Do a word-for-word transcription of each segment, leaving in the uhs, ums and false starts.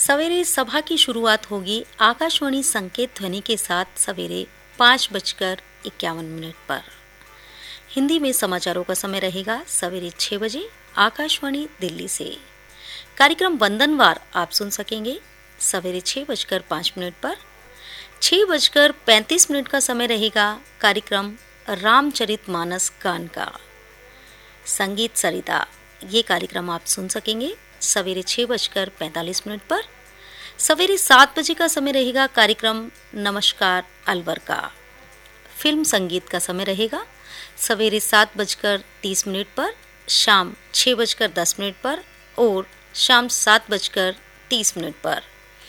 सवेरे सभा की शुरुआत होगी आकाशवाणी संकेत ध्वनि के साथ सवेरे पाँच बजकर इक्यावन मिनट पर। हिंदी में समाचारों का समय रहेगा सवेरे छः बजे आकाशवाणी दिल्ली से। कार्यक्रम वंदनवार आप सुन सकेंगे सवेरे छः बजकर पाँच मिनट पर। छः बजकर पैंतीस मिनट का समय रहेगा कार्यक्रम रामचरितमानस गान का। संगीत सरिता ये कार्यक्रम आप सुन सकेंगे सवेरे छः बजकर पैंतालीस मिनट पर। सवेरे सात बजे का समय रहेगा कार्यक्रम नमस्कार अलवर का। फिल्म संगीत का समय रहेगा सवेरे सात बजकर तीस मिनट पर, शाम छः बजकर दस मिनट पर और शाम सात बजकर तीस मिनट पर।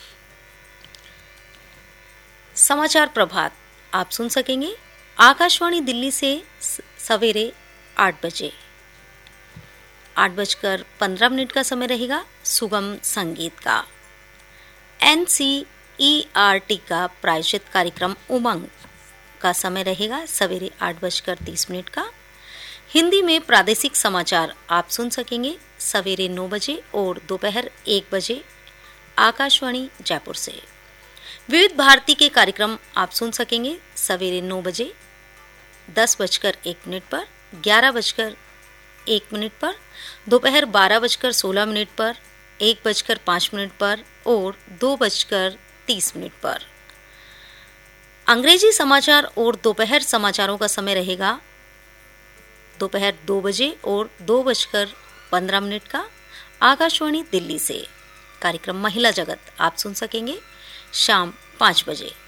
समाचार प्रभात आप सुन सकेंगे आकाशवाणी दिल्ली से सवेरे आठ बजे। आठ बजकर पंद्रह मिनट का समय रहेगा सुगम संगीत का। N C E R T का प्रायोजित कार्यक्रम उमंग का समय रहेगा सवेरे आठ बजकर तीस मिनट का। हिंदी में प्रादेशिक समाचार आप सुन सकेंगे सवेरे नौ बजे और दोपहर एक बजे आकाशवाणी जयपुर से। विविध भारती के कार्यक्रम आप सुन सकेंगे सवेरे नौ बजे, दस बजकर एक मिनट पर, ग्यारह बजकर एक मिनट पर, दोपहर बारह बजकर सोलह मिनट पर, एक बजकर पाँच मिनट पर और दो बजकर तीस मिनट पर। अंग्रेजी समाचार और दोपहर समाचारों का समय रहेगा दोपहर दो बजे और दो बजकर पंद्रह मिनट का आकाशवाणी दिल्ली से। कार्यक्रम महिला जगत आप सुन सकेंगे शाम पाँच बजे।